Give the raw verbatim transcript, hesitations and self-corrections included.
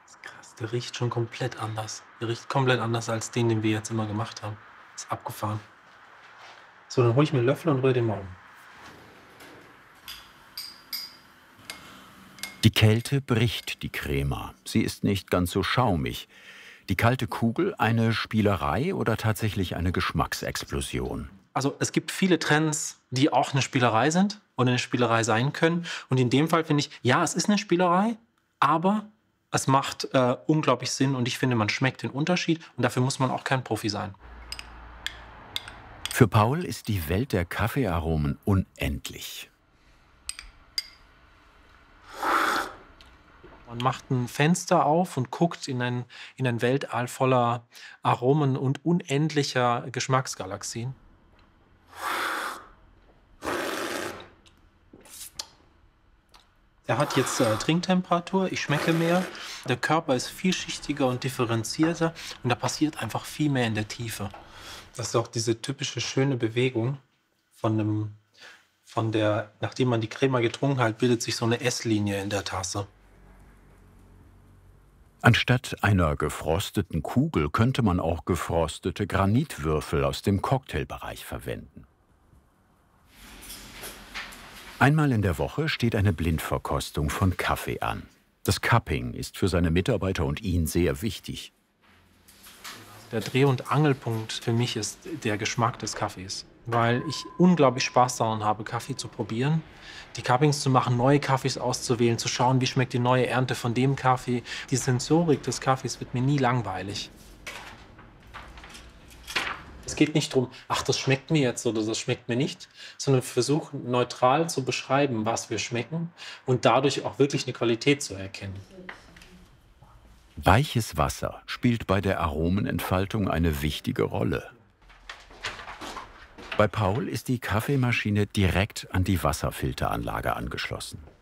Das ist krass, der riecht schon komplett anders. Der riecht komplett anders als den, den wir jetzt immer gemacht haben. Ist abgefahren. So, dann hole ich mir 'n Löffel und rühre den mal um. Die Kälte bricht die Crema. Sie ist nicht ganz so schaumig. Die kalte Kugel eine Spielerei oder tatsächlich eine Geschmacksexplosion? Also, es gibt viele Trends, die auch 'ne Spielerei sind und 'ne Spielerei sein können. Und in dem Fall finde ich, ja, es ist 'ne Spielerei, aber es macht, äh, unglaublich Sinn und ich finde, man schmeckt den Unterschied und dafür muss man auch kein Profi sein. Für Paul ist die Welt der Kaffeearomen unendlich. Man macht 'n Fenster auf und guckt in ein in ein Weltall voller Aromen und unendlicher Geschmacksgalaxien. Er hat jetzt, äh, Trinktemperatur, ich schmecke mehr. Der Körper ist vielschichtiger und differenzierter und da passiert einfach viel mehr in der Tiefe. Das ist auch diese typische schöne Bewegung von 'nem von der nachdem man die Crema getrunken hat, bildet sich so 'ne S-Linie in der Tasse. Anstatt einer gefrosteten Kugel könnte man auch gefrostete Granitwürfel aus dem Cocktailbereich verwenden. Einmal in der Woche steht eine Blindverkostung von Kaffee an. Das Cupping ist für seine Mitarbeiter und ihn sehr wichtig. Der Dreh- und Angelpunkt für mich ist der Geschmack des Kaffees, weil ich unglaublich Spaß daran habe, Kaffee zu probieren, die Cuppings zu machen, neue Kaffees auszuwählen, zu schauen, wie schmeckt die neue Ernte von dem Kaffee. Die Sensorik des Kaffees wird mir nie langweilig. Es geht nicht drum: „Ach, das schmeckt mir jetzt oder das schmeckt mir nicht“, sondern wir versuchen neutral zu beschreiben, was wir schmecken und dadurch auch wirklich 'ne Qualität zu erkennen. Weiches Wasser spielt bei der Aromenentfaltung eine wichtige Rolle. Bei Paul ist die Kaffeemaschine direkt an die Wasserfilteranlage angeschlossen.